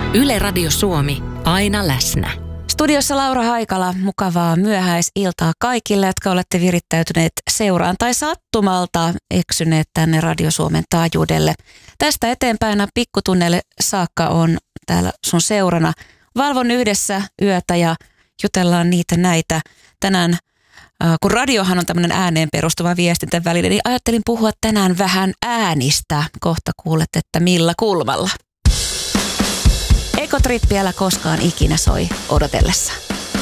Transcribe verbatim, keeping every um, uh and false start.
Yle Radio Suomi, aina läsnä. Studiossa Laura Haikala, mukavaa myöhäisiltaa kaikille, jotka olette virittäytyneet seuraan tai sattumalta eksyneet tänne Radio Suomen taajuudelle. Tästä eteenpäin pikkutunnelle saakka on täällä sun seurana. Valvon yhdessä yötä ja jutellaan niitä näitä. Tänään, kun radiohan on tämmöinen ääneen perustuva viestintäväline, niin ajattelin puhua tänään vähän äänistä. Kohta kuulet, että millä kulmalla. Ekotrippi älä koskaan ikinä soi odotellessa.